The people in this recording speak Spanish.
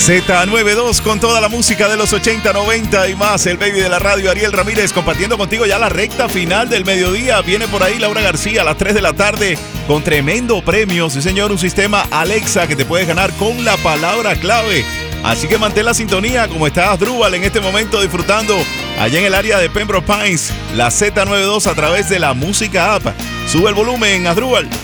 Z92 con toda la música de los 80, 90 y más. El baby de la radio, Ariel Ramírez, compartiendo contigo ya la recta final del mediodía. Viene por ahí Laura García a las 3 de la tarde con tremendo premio. Sí, señor, un sistema Alexa que te puedes ganar con la palabra clave. Así que mantén la sintonía, como está Asdrúbal en este momento disfrutando allá en el área de Pembroke Pines, la Z92 a través de la música app. Sube el volumen, Asdrúbal.